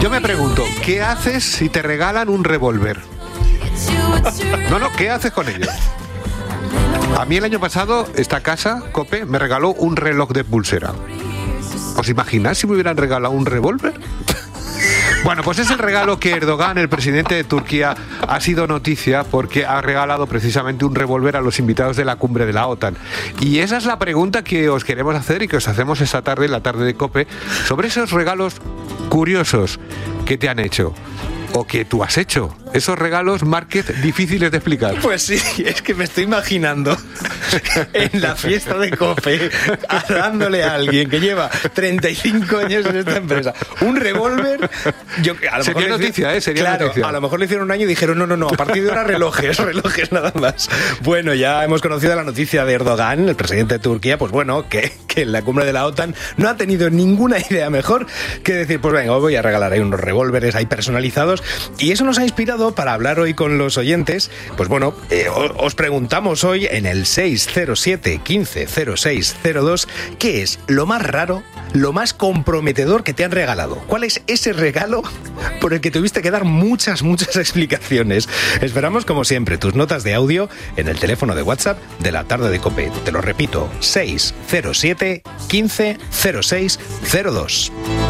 Yo me pregunto, ¿qué haces si te regalan un revólver? No, ¿qué haces con ello? A mí el año pasado, esta casa, COPE, me regaló un reloj de pulsera. ¿Os imagináis si me hubieran regalado un revólver? Bueno, pues es el regalo que Erdogan, el presidente de Turquía, ha sido noticia porque ha regalado precisamente un revólver a los invitados de la cumbre de la OTAN. Y esa es la pregunta que os queremos hacer y que os hacemos esta tarde, la tarde de COPE, sobre esos regalos curiosos que te han hecho. O que tú has hecho. Esos regalos, Márquez, difíciles de explicar. Pues sí, es que me estoy imaginando en la fiesta de COPE dándole a alguien que lleva 35 años en esta empresa un revólver. Sería noticia, sería claro, noticia. A lo mejor le hicieron un año y dijeron no, a partir de ahora relojes nada más. Bueno, ya hemos conocido la noticia de Erdogan, el presidente de Turquía, pues bueno, que en la cumbre de la OTAN no ha tenido ninguna idea mejor que decir, pues venga, os voy a regalar ahí unos revólveres ahí personalizados. Y eso nos ha inspirado para hablar hoy con los oyentes. Pues bueno, os preguntamos hoy en el 607 15 06 02 ¿qué es lo más raro, lo más comprometedor que te han regalado? ¿Cuál es ese regalo por el que tuviste que dar muchas explicaciones? Esperamos, como siempre, tus notas de audio en el teléfono de WhatsApp de la tarde de COPE. Te lo repito, 607 15 06 02.